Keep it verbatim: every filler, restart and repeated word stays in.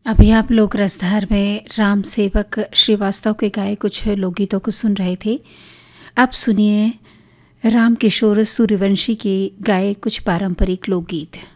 अभी आप लोग रसधार में राम सेवक श्रीवास्तव के गाए कुछ लोकगीतों को सुन रहे थे। अब सुनिए राम किशोर सूर्यवंशी के गाए कुछ पारंपरिक लोकगीत।